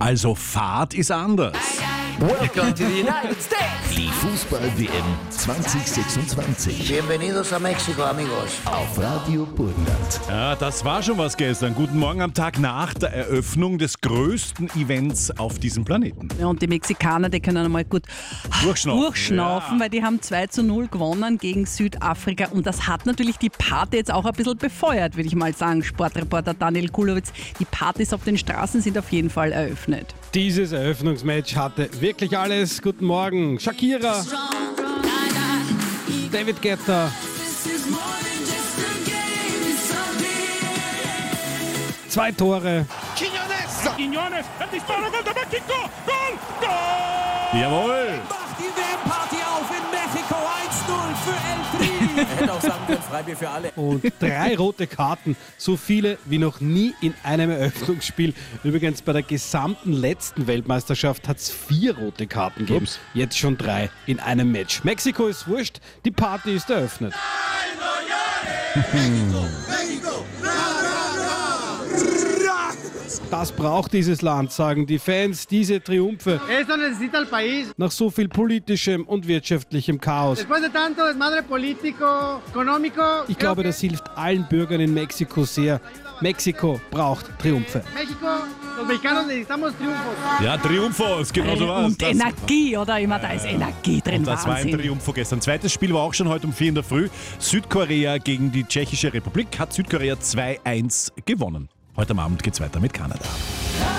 Also Fahrt ist anders. Welcome to the United States. Die Fußball-WM 2026 Bienvenidos a México, amigos. auf Radio Burgenland. Ja, das war schon was gestern. Guten Morgen am Tag nach der Eröffnung des größten Events auf diesem Planeten. Ja, und die Mexikaner, die können einmal gut durchschnaufen, weil die haben 2:0 gewonnen gegen Südafrika. Und das hat natürlich die Party jetzt auch ein bisschen befeuert, würde ich mal sagen. Sportreporter Daniel Kulowitz. Die Partys auf den Straßen sind auf jeden Fall eröffnet. Dieses Eröffnungsmatch hatte wirklich alles. Guten Morgen, Shakira, David Guetta, 2 Tore. Quiñones, el disparo, gol de México, gol, gol! Jawohl! Macht die WM-Party auf in Mexiko, 1:0 für El Tri. Er hätte auch sagen können, Freibier für alle. Und 3 rote Karten, so viele wie noch nie in einem Eröffnungsspiel. Übrigens bei der gesamten letzten Weltmeisterschaft hat es 4 rote Karten gegeben. Ups. Jetzt schon 3 in einem Match. Mexiko ist wurscht, die Party ist eröffnet. Das braucht dieses Land, sagen die Fans, diese Triumphe. Esto necesita el país. Nach so viel politischem und wirtschaftlichem Chaos. Después de tanto desmadre político, económico. Ich glaube, das hilft allen Bürgern in Mexiko sehr. Mexiko braucht Triumphe. México, los mexicanos necesitamos triunfos. Ja, Triumphos, genau so was. Und Energie, oder? Immer da ist Energie drin. Und das war ein Wahnsinn. Triumph gestern. Zweites Spiel war auch schon heute um 4 in der Früh. Südkorea gegen die Tschechische Republik hat Südkorea 2:1 gewonnen. Heute am Abend geht's weiter mit Kanada.